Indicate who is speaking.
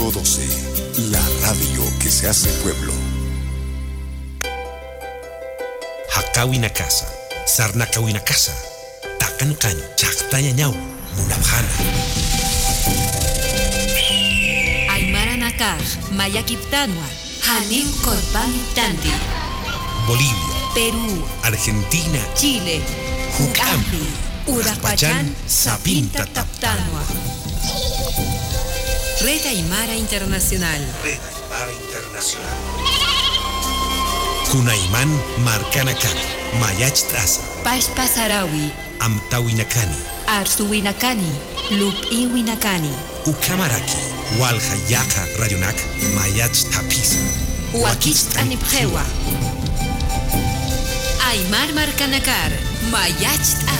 Speaker 1: 100.12, la radio que se hace pueblo.
Speaker 2: Hakawina casa, sarnakawina casa, takankan, chaktañañau, munabjana.
Speaker 3: Aymara nakaj, mayakiptanwa, hanim korpanitandi.
Speaker 2: Bolivia,
Speaker 3: Perú,
Speaker 2: Argentina,
Speaker 3: Chile,
Speaker 2: Jucampi,
Speaker 3: Urapachán, Sapinta Taptanwa. Red Aymara Internacional.
Speaker 2: Red Aymara Internacional. Kunaiman Marcanacan, Mayach Traza,
Speaker 3: Pashpa Sarawi,
Speaker 2: Amtawinacani,
Speaker 3: Arsuwinacani, Lupiwinacani,
Speaker 2: Ucamaraki, Walhayaca Rayonac, Mayach Tapiza,
Speaker 3: Huaquist Anipjewa. Aymar Marcanacar, Mayach